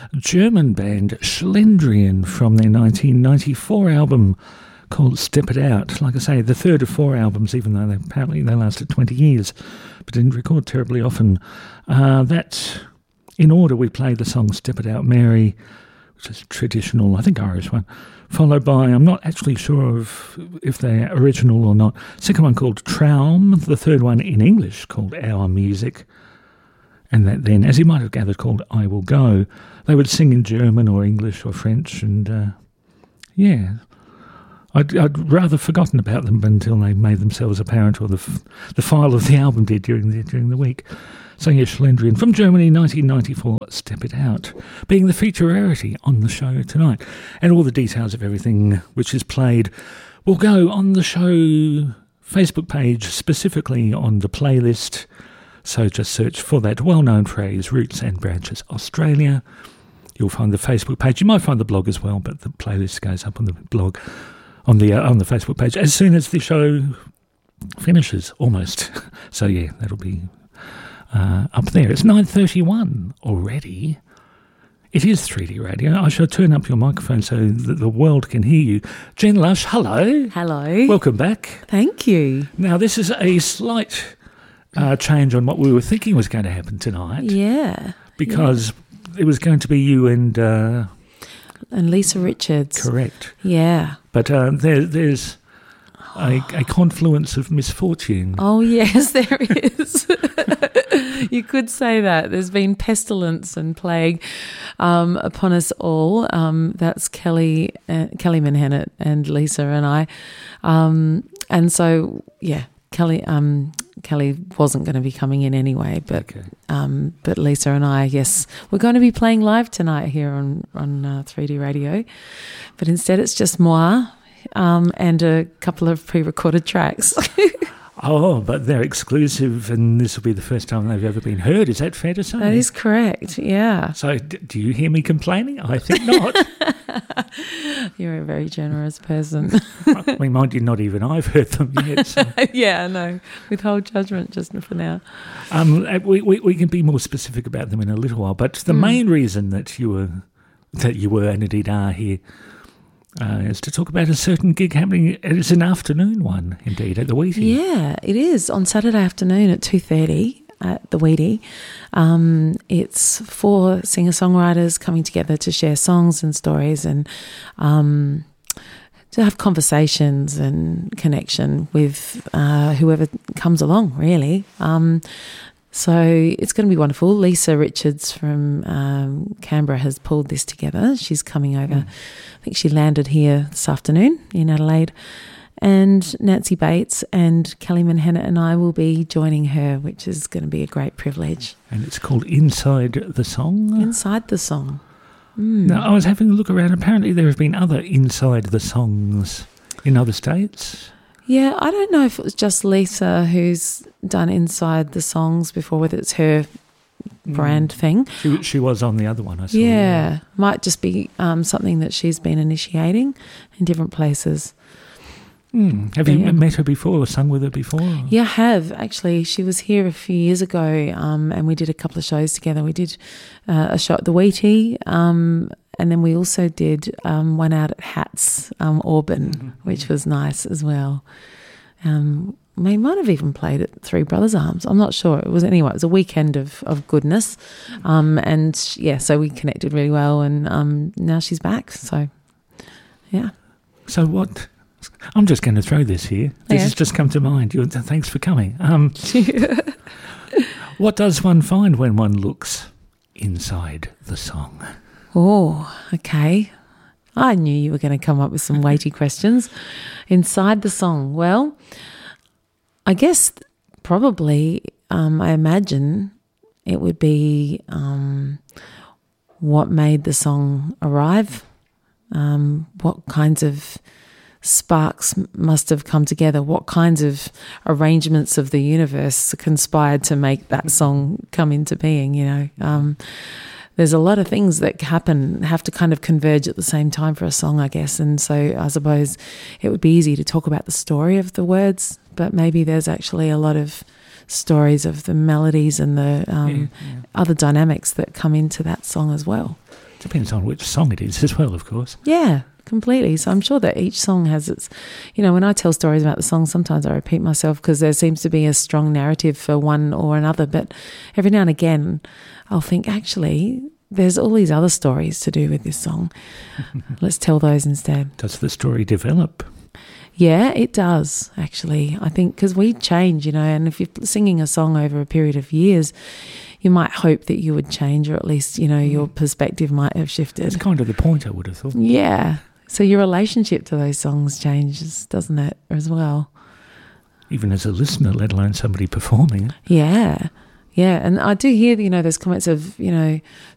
German band Schlendrian from their 1994 album called Step It Out. Like I say, the third of 4 albums, even though apparently they lasted 20 years, but didn't record terribly often. That, in order, we played the song Step It Out Mary, which is a traditional, I think, Irish one, followed by, I'm not actually sure if they're original or not, second one called Traum, the third one in English called Our Music, and that then, as you might have gathered, called I Will Go. They would sing in German or English or French, and I'd rather forgotten about them until they made themselves apparent, or the file of the album did during the week. So yes, Schlendrian from Germany, 1994, Step It Out, being the feature rarity on the show tonight. And all the details of everything which is played will go on the show Facebook page, specifically on the playlist. So just search for that well-known phrase, Roots and Branches Australia. You'll find the Facebook page. You might find the blog as well, but the playlist goes up on the blog, on the Facebook page as soon as the show finishes, almost. So yeah, that'll be up there. It's 9:31 already. It is 3D radio. I shall turn up your microphone so that the world can hear you. Jen Lush, hello. Hello. Welcome back. Thank you. Now, this is a slight change on what we were thinking was going to happen tonight. Yeah. Because it was going to be you and Lisa Richards. Correct. Yeah. But there's a confluence of misfortune. Oh, yes, there is. You could say that. There's been pestilence and plague upon us all. That's Kelly Manhennett and Lisa and I. And so, yeah, Kelly wasn't going to be coming in anyway, but Lisa and I, yes, we're going to be playing live tonight here on 3D radio, but instead it's just moi and a couple of pre-recorded tracks. Oh, but they're exclusive, and this will be the first time they've ever been heard. Is that fair to say? That is correct, yeah. So do you hear me complaining? I think not. You're a very generous person. I mean, mind you, not even I've heard them yet. So. Yeah, no, withhold judgment just for now. We can be more specific about them in a little while, but the main reason that you were and indeed are here is to talk about a certain gig happening. It's an afternoon one, indeed, at the Wheatie. Yeah, it is, on Saturday afternoon at 2:30 at the Wheatie. It's 4 singer-songwriters coming together to share songs and stories and to have conversations and connection with whoever comes along, really. So it's going to be wonderful. Lisa Richards from Canberra has pulled this together. She's coming over. I think she landed here this afternoon in Adelaide. And Nancy Bates and Kelly Manhennett and I will be joining her, which is going to be a great privilege. And it's called Inside the Song? Inside the Song. Now, I was having a look around. Apparently there have been other Inside the Songs in other states. Yeah, I don't know if it was just Lisa who's done Inside the Songs before, whether it's her brand thing. She was on the other one, I saw. Yeah, might just be something that she's been initiating in different places. Have you met her before or sung with her before? Yeah, I have, actually. She was here a few years ago and we did a couple of shows together. We did a show at the Wheatie and then we also did one out at Hats, Auburn, which was nice as well. We might have even played at Three Brothers Arms. I'm not sure. It was a weekend of goodness. And, yeah, so we connected really well and now she's back. So, yeah. So what... I'm just going to throw this here. This has just come to mind. Thanks for coming. What does one find when one looks inside the song? Oh, okay. I knew you were going to come up with some weighty questions. Inside the song. Well, I guess probably I imagine it would be what made the song arrive, what kinds of sparks must have come together, what kinds of arrangements of the universe conspired to make that song come into being, There's a lot of things that have to kind of converge at the same time for a song, I guess, and so I suppose it would be easy to talk about the story of the words, but maybe there's actually a lot of stories of the melodies and the other dynamics that come into that song as well. Depends on which song it is as well, of course. Yeah, completely. So I'm sure that each song has its, when I tell stories about the song, sometimes I repeat myself because there seems to be a strong narrative for one or another. But every now and again, I'll think, actually, there's all these other stories to do with this song. Let's tell those instead. Does the story develop? Yeah, it does, actually. I think because we change, and if you're singing a song over a period of years, you might hope that you would change, or at least, your perspective might have shifted. That's kind of the point, I would have thought. Yeah. So your relationship to those songs changes, doesn't it, as well? Even as a listener, let alone somebody performing. Yeah. Yeah. And I do hear, those comments of,